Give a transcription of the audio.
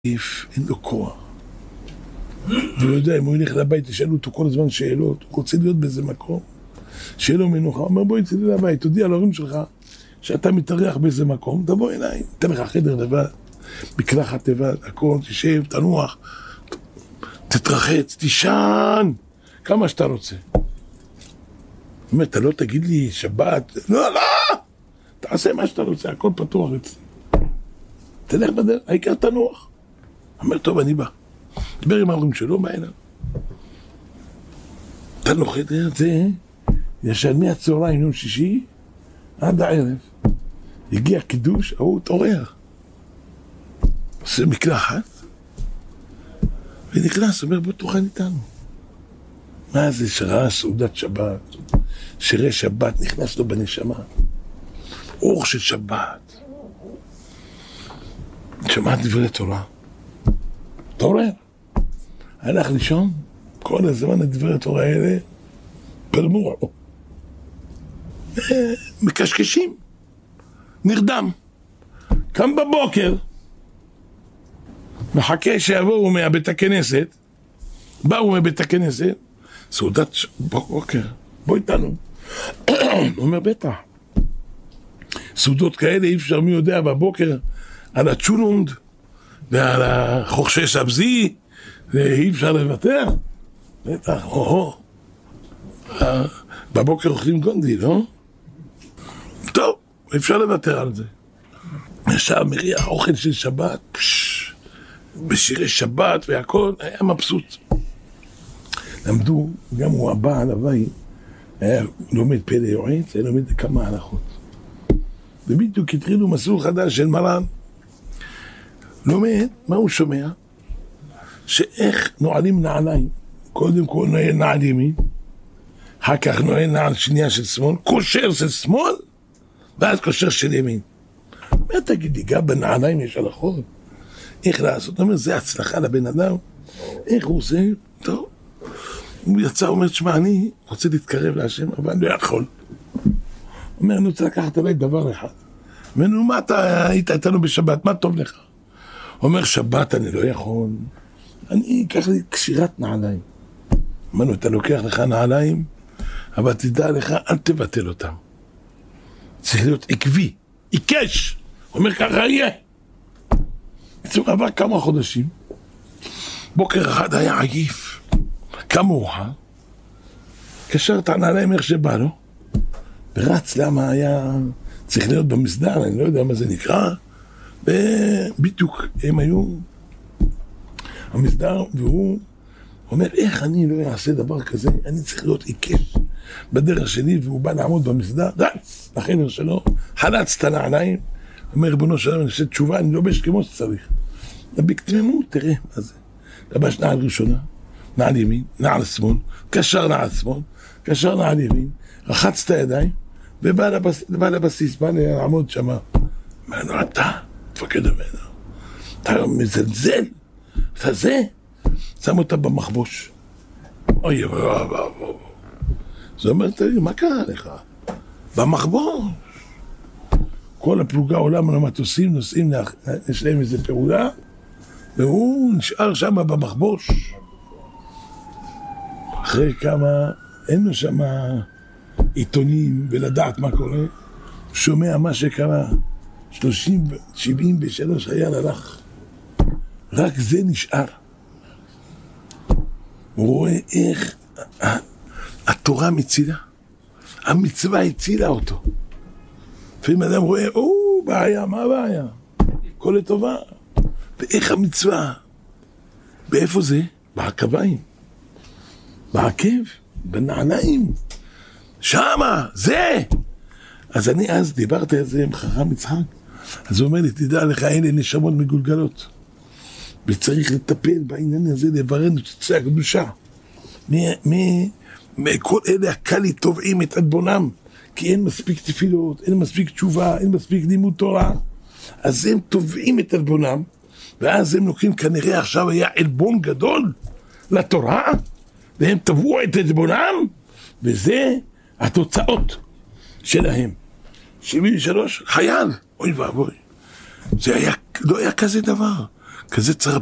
אין לו כוח. והוא יודע, אם הוא ילך לבית, תשאלו אותו כל הזמן שאלות, הוא רוצה להיות באיזה מקום, שיהיה לו מנוחה, הוא אומר בואי תצאי לבית, תודיע להורים שלך שאתה מתארח באיזה מקום, תבוא אליי, תן לך חדר לבד, מקלחת לבד, הכל, תשב, תנוח, תתרחץ, תישן, כמה שאתה רוצה. הוא אומר, אתה לא תגיד לי שבת, לא, תעשה מה שאתה רוצה, הכל פתוח אצלי. תלך בדרך, העיקר תנוח. אומר, טוב, אני בא. דבר עם ההורים שלו, בא אליו. אתה נוחת את זה, ישן מהצהריים יום שישי, עד הערב. הגיע קידוש, הוא התעורר. עושה מקלחת, ונכנס, אומר, בוא תאכל איתנו. מה זה שראה סעודת שבת, שירי שבת, נכנס לו בנשמה. אור של שבת. שמע דברי תורה. תעורר. הלך לישון, כל הזמן הדברי התורה האלה פרמו. מקשקשים. נרדם. קם בבוקר, מחכה שיבואו מהבית הכנסת, באו מבית הכנסת, סעודת בוקר, בוא איתנו. הוא אומר, בטח. סעודות כאלה אי אפשר, מי יודע, בבוקר על הצ'ונונד ועל החוכשי שבזי, אי אפשר לוותר. בטח, בבוקר אוכלים גונדי, לא? טוב, אפשר לוותר על זה. ישר מריח אוכל של שבת, בשירי שבת והכל, היה מבסוט. למדו, גם הוא הבעל הבית, היה לומד פלא יועץ, היה לומד כמה הלכות. ובדיוק התחילו מסלול חדש של מרן. לומד, מה הוא שומע? שאיך נועלים נעליים. קודם כל נועל נעל ימין, אחר כך נועל נעל שנייה של שמאל, קושר של שמאל, ואז קושר של ימין. מה תגיד לי, גם בנעליים יש הלכות? איך לעשות? אומר, זה הצלחה לבן אדם. איך הוא עושה? טוב. הוא יצא, אומר, שמע, אני רוצה להתקרב להשם, אבל אני לא יכול. אומר, אני רוצה לקחת עליי דבר אחד. אמרנו, מה אתה היית איתנו בשבת? מה טוב לך? אומר, שבת אני לא יכול. אני אקח לי קשירת נעליים. אמרנו, אתה לוקח לך נעליים, אבל תדע לך, אל תבטל אותם. צריך להיות עקבי, עיקש. אומר, ככה יהיה. בצורה עבר כמה חודשים. בוקר אחד היה עייף. קם מאוחר. קשר את הנעליים איך שבא לו. ורץ למה היה צריך להיות במסדר, אני לא יודע מה זה נקרא. ובדיוק הם היו המסדר, והוא אומר, איך אני לא אעשה דבר כזה? אני צריך להיות עיקש בדרך שלי, והוא בא לעמוד במסדר, רץ לחדר שלו, חלץ את הנעליים, אומר, ריבונו שלום, אני עושה תשובה, אני לובש כמו שצריך. ובקטממות, תראה מה זה. לבש נעל ראשונה, נעל ימין, נעל שמאל, קשר נעל שמאל, קשר נעל ימין, רחץ את הידיים, ובא לבסיס, בא לעמוד שמה. אמרנו, אתה, תפקד ממנו, אתה מזלזל, אתה זה, שם אותה במחבוש. אוי, זה אומר, תראי, מה קרה לך? במחבוש. כל הפלוגה עולם על המטוסים, נוסעים, יש להם איזה פעולה, והוא נשאר שם במחבוש. אחרי כמה, אין לו שם עיתונים ולדעת מה קורה, שומע מה שקרה, 73 חייל הלך, רק זה נשאר. הוא רואה איך התורה מצילה, המצווה הצילה אותו. לפעמים אדם רואה, בעיה, מה הבעיה? כל לטובה. ואיך המצווה? באיפה זה? בעקביים, בעקב, בנעליים, שמה, זה! אז אני אז דיברתי על זה עם חכם יצחק, אז הוא אומר לי, תדע לך, אלה נשמות מגולגלות, וצריך לטפל בעניין הזה, לברן את תצא הקדושה. מכל אלה הקלי תובעים את עדבונם, כי אין מספיק תפילות, אין מספיק תשובה, אין מספיק לימוד תורה, אז הם תובעים את עדבונם, ואז הם לוקחים, כנראה עכשיו היה עלבון גדול לתורה, והם תבעו את עדבונם, וזה התוצאות שלהם. 73, חייל, אוי ואבוי. זה היה, לא היה כזה דבר. כזה צריך